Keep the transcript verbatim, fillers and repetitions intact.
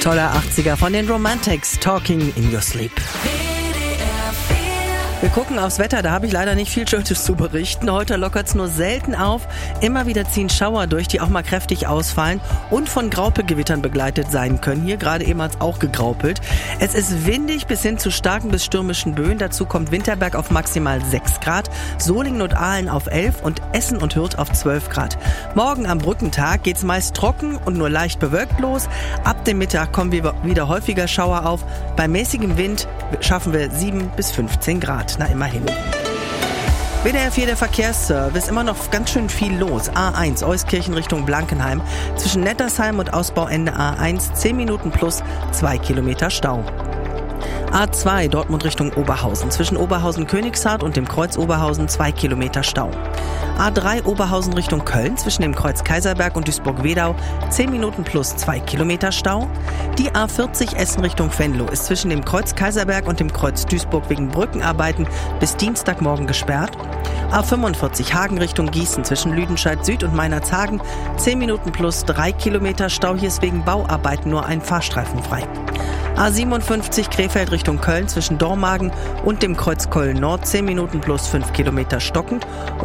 Toller achtziger von den Romantics, Talking in Your Sleep. Wir gucken aufs Wetter, da habe ich leider nicht viel Schönes zu berichten. Heute lockert es nur selten auf. Immer wieder ziehen Schauer durch, die auch mal kräftig ausfallen und von Graupelgewittern begleitet sein können. Hier gerade eben hat es auch gegraupelt. Es ist windig bis hin zu starken bis stürmischen Böen. Dazu kommt Winterberg auf maximal sechs Grad, Solingen und Aalen auf elf und Essen und Hürth auf zwölf Grad. Morgen am Brückentag geht's meist trocken und nur leicht bewölkt los. Ab dem Mittag kommen wieder häufiger Schauer auf. Bei mäßigem Wind schaffen wir sieben bis fünfzehn Grad. Na, immerhin. W D R vier, der Verkehrsservice, immer noch ganz schön viel los. A eins, Euskirchen Richtung Blankenheim. Zwischen Nettersheim und Ausbauende A eins, zehn Minuten plus zwei Kilometer Stau. A zwei, Dortmund Richtung Oberhausen. Zwischen Oberhausen-Königshardt und dem Kreuz Oberhausen zwei Kilometer Stau. A drei, Oberhausen Richtung Köln. Zwischen dem Kreuz Kaiserberg und Duisburg-Wedau zehn Minuten plus zwei Kilometer Stau. Die A vierzig, Essen Richtung Venlo, ist zwischen dem Kreuz Kaiserberg und dem Kreuz Duisburg wegen Brückenarbeiten bis Dienstagmorgen gesperrt. A fünfundvierzig, Hagen Richtung Gießen. Zwischen Lüdenscheid Süd und Meinerzhagen zehn Minuten plus drei Kilometer Stau. Hier ist wegen Bauarbeiten nur ein Fahrstreifen frei. A siebenundfünfzig, Krefeld Richtung Köln. Zwischen Dormagen und dem Kreuz Köln Nord zehn Minuten plus fünf Kilometer stockend.